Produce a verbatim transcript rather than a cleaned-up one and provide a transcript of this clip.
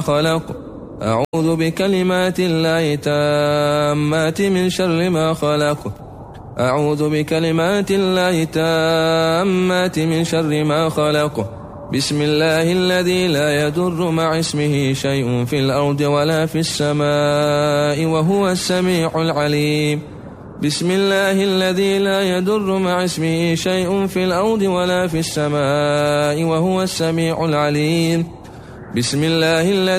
خلق. أعوذ بكلمات الله التامات من شر ما خلق. أعوذ بكلمات الله التامات من شر ما خلق. بسم الله الذي لا يضر مع اسمه شيء في الأرض ولا في السماء وهو السميع العليم. بسم الله الذي لا يضر مع اسمه شيء في الأرض ولا في السماء وهو السميع العليم. بسم الله الذي